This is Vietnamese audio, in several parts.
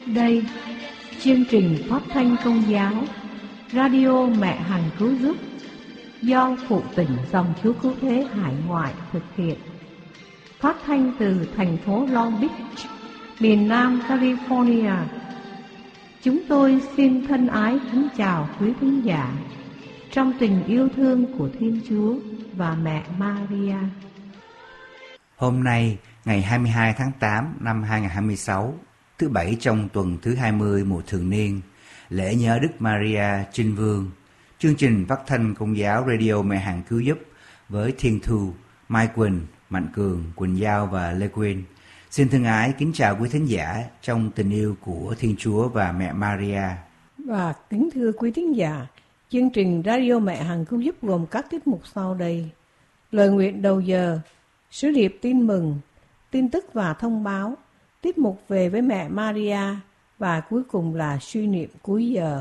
Đây, chương trình phát thanh Công giáo Radio Mẹ Hằng Cứu Giúp do Phụ Tỉnh Dòng Chúa Cứu Thế Hải Ngoại thực hiện. Phát thanh từ thành phố Long Beach, miền Nam California. Chúng tôi xin thân ái kính chào quý thính giả trong tình yêu thương của Thiên Chúa và mẹ Maria. Hôm nay, ngày 22 tháng 8 năm 2026, thứ Bảy trong tuần thứ 20 mùa thường niên, lễ nhớ Đức Maria Trinh Vương. Chương trình phát thanh Công giáo Radio Mẹ Hằng Cứu Giúp với Thiên Thu, Mai Quỳnh, Mạnh Cường, Quỳnh Giao và Lê Quyên. Xin thân ái kính chào quý thính giả trong tình yêu của Thiên Chúa và mẹ Maria. Và kính thưa quý thính giả, chương trình Radio Mẹ Hằng Cứu Giúp gồm các tiết mục sau đây: lời nguyện đầu giờ, sứ điệp tin mừng, tin tức và thông báo, tiết mục về với mẹ Maria và cuối cùng là suy niệm cuối giờ.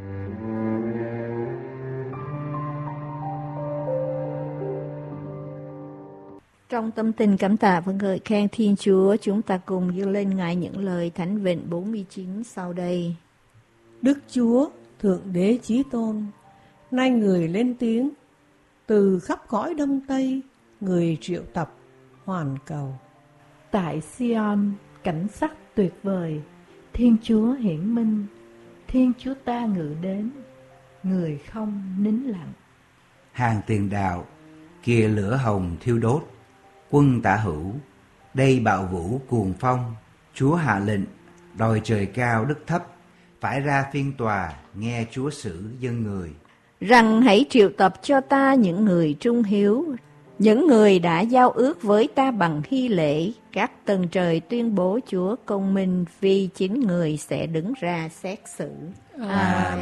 Trong tâm tình cảm tạ và ngợi khen Thiên Chúa, chúng ta cùng dâng lên Ngài những lời Thánh Vịnh 49 sau đây. Đức Chúa, Thượng Đế Chí Tôn, nay người lên tiếng, từ khắp cõi Đông Tây, người triệu tập hoàn cầu. Tại Sion, cảnh sắc tuyệt vời, Thiên Chúa hiển minh, Thiên Chúa ta ngự đến, người không nín lặng. Hàng tiền đạo, kìa lửa hồng thiêu đốt, quân tả hữu, đây bạo vũ cuồng phong, Chúa hạ lệnh, đòi trời cao đất thấp, phải ra phiên tòa, nghe Chúa xử dân người. Rằng hãy triệu tập cho ta những người trung hiếu, những người đã giao ước với ta bằng hy lễ, các tầng trời tuyên bố Chúa công minh, vì chính người sẽ đứng ra xét xử. Amen.